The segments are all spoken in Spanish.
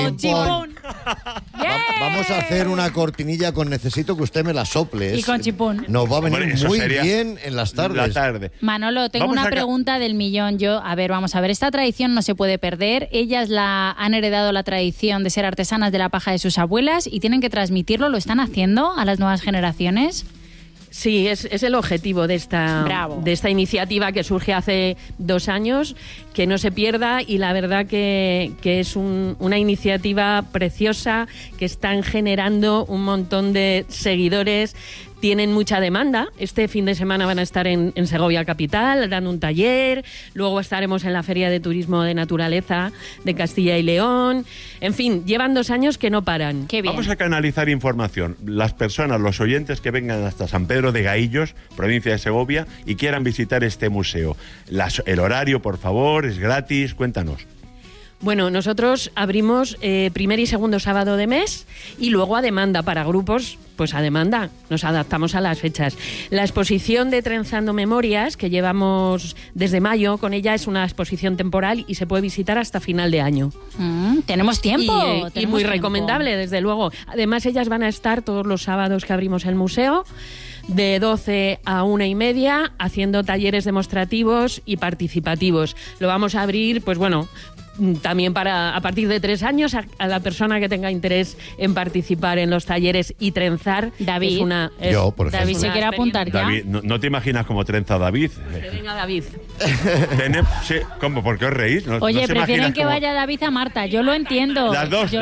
Chipón. Vamos a hacer una cortinilla con necesito que usted me la sople. Y con chipón. Nos va a venir Hombre, muy sería bien en las tardes. La tarde. Manolo, tengo Vamos una a pregunta del millón. Vamos a ver, esta tradición no se puede perder. Ellas han heredado la tradición de ser artesanas de la paja de sus abuelas y tienen que transmitirlo. ¿Lo están haciendo a las nuevas generaciones? Sí, es el objetivo de esta iniciativa que surge hace 2 años, que no se pierda, y la verdad que es una iniciativa preciosa, que están generando un montón de seguidores. Tienen mucha demanda. Este fin de semana van a estar en Segovia Capital dando un taller. Luego estaremos en la Feria de Turismo de Naturaleza de Castilla y León. En fin, llevan 2 años que no paran. Qué bien. Vamos a canalizar información. Las personas, los oyentes que vengan hasta San Pedro de Gaillos, provincia de Segovia, y quieran visitar este museo. El horario, por favor, es gratis. Cuéntanos. Bueno, nosotros abrimos primer y segundo sábado de mes, y luego a demanda para grupos, pues a demanda, nos adaptamos a las fechas. La exposición de Trenzando Memorias, que llevamos desde mayo con ella, es una exposición temporal y se puede visitar hasta final de año. Tenemos tiempo. Y muy recomendable, desde luego. Además, ellas van a estar todos los sábados que abrimos el museo, de 12 a 1:30, haciendo talleres demostrativos y participativos. Lo vamos a abrir, pues bueno, también a partir de 3 años, a la persona que tenga interés en participar en los talleres y trenzar. David, yo, por ejemplo. David se quiere apuntar ya. David, ¿no te imaginas cómo trenza David? Que venga David. Sí, ¿cómo? ¿Por qué os reís? Oye, ¿no se prefieren imaginan que cómo? vaya David a Marta. Yo lo entiendo. Los dos.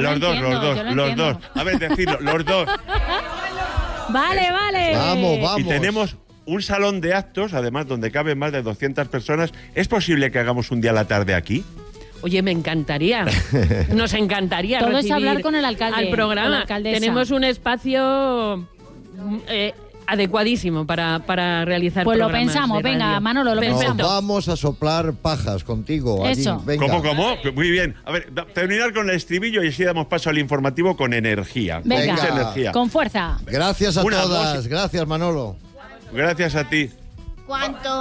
A ver, decirlo, los dos. Vale. Vamos. Y tenemos un salón de actos, además, donde caben más de 200 personas. ¿Es posible que hagamos un día a la tarde aquí? Oye, me encantaría. Nos encantaría Todo es recibir hablar con el alcalde, al programa. con la alcaldesa. Tenemos un espacio adecuadísimo para realizar Pues lo programas pensamos, de venga, radio. Manolo, lo Perfecto. pensamos. Vamos a soplar pajas contigo. allí. Eso. Venga. ¿Cómo? Muy bien. A ver, terminar con el estribillo y así damos paso al informativo con energía. Venga, Mucha energía. con fuerza. Gracias a Una, todas. dos. Gracias, Manolo. Gracias a ti. ¿Cuánto